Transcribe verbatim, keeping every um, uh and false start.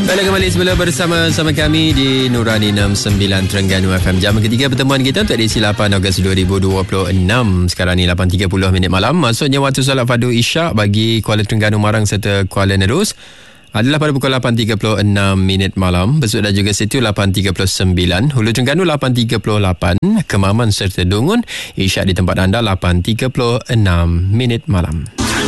Balik kembali semula bersama sama kami di Nurani enam puluh sembilan Terengganu F M. Jam ketiga pertemuan kita untuk edisi lapan Ogos dua ribu dua puluh enam. Sekarang ni lapan tiga puluh minit malam. Maksudnya waktu solat fardu Isyak bagi Kuala Terengganu Marang serta Kuala Nerus adalah pada pukul lapan tiga puluh enam minit malam. Besut dan juga Situ lapan tiga puluh sembilan. Hulu Terengganu lapan tiga puluh lapan. Kemaman serta Dungun Isyak di tempat anda lapan tiga puluh enam minit malam.